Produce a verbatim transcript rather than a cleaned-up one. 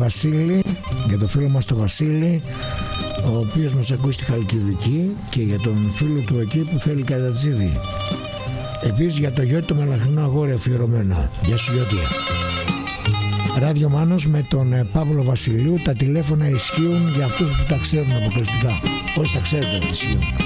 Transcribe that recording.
Βασίλη, για το φίλο μας τον Βασίλη, ο οποίος μας ακούει στη Χαλκιδική, και για τον φίλο του εκεί που θέλει κατατζίδι. Επίσης για το Γιώτη το μελαχρινό αγόρι αφιερωμένο. Γεια σου Γιώτη. Ράδιο Μάνος με τον Παύλο Βασιλείου. Τα τηλέφωνα ισχύουν για αυτούς που τα ξέρουν αποκλειστικά. Όσοι τα ξέρετε ισχύουν.